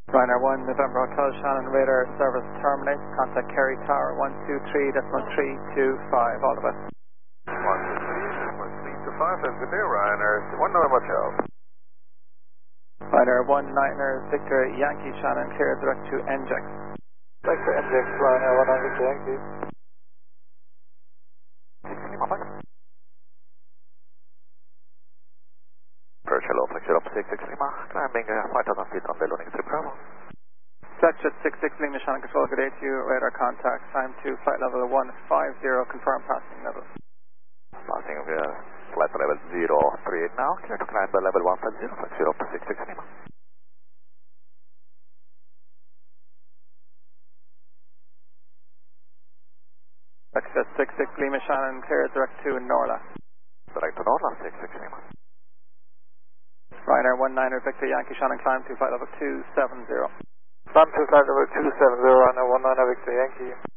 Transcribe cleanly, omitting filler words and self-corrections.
Ryanair 1 November Hotel Shannon radar service terminates. Contact Kerry Tower 123.325. All the best. 123.325. That's good day. Ryanair 1 November Hotel. Ryanair 1 Niner Victor Yankee Shannon clear direct to NJEX. Victor NJEX Ryanair 1 Niner Victor Yankee. 6 Lima, bye. Approach hello, flexure up 66 Lima, climbing 5,000 feet on the loading strip Bravo. Section 66 Lima Shannon Control, good day to you, radar contact, time to flight level 150, confirm passing level. Passing flight level 038 now, clear to climb level 150, flexure up 66 Lima. Section 66 Lima Shannon, clear direct to Norla. Direct to Norla, 66 Lima. Ryanair 1 Niner Victor Yankee Shannon climb to flight level 270. Climb to flight level 270, Ryanair 1 Niner Victor Yankee.